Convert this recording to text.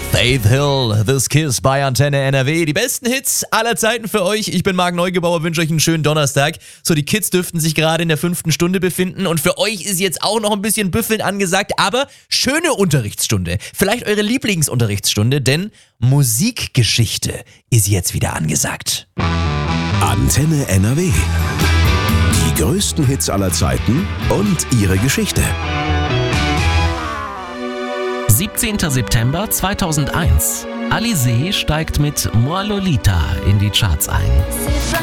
Faith Hill, This Kiss bei Antenne NRW. Die besten Hits aller Zeiten für euch. Ich bin Marc Neugebauer, wünsche euch einen schönen Donnerstag. So, die Kids dürften sich gerade in der 5. Stunde befinden und für euch ist jetzt auch noch ein bisschen Büffeln angesagt, aber schöne Unterrichtsstunde. Vielleicht eure Lieblingsunterrichtsstunde, denn Musikgeschichte ist jetzt wieder angesagt. Antenne NRW. Die größten Hits aller Zeiten und ihre Geschichte. 17. September 2001. Alizée steigt mit Moi Lolita in die Charts ein.